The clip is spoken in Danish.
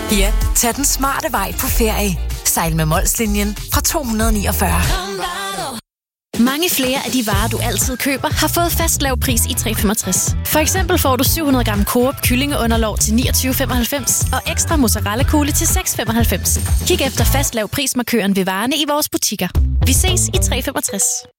Ja, tag den smarte vej på ferie. Sejl med Molslinjen fra 249. Mange flere af de varer, du altid køber, har fået fast lav pris i 365. For eksempel får du 700 gram Coop kyllingeunderlov til 29,95 og ekstra mozzarella-kugle til 6,95. Kig efter fast lav prismarkøren ved varerne i vores butikker. Vi ses i 365.